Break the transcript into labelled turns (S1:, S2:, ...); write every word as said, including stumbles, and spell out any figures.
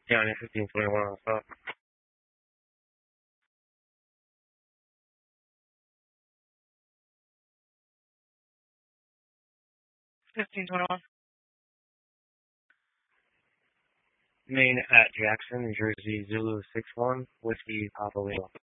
S1: County fifteen twenty-one on stop.
S2: fifteen twenty-one.
S1: Main at Jackson, New Jersey, Zulu six one, Whiskey Papa Lima.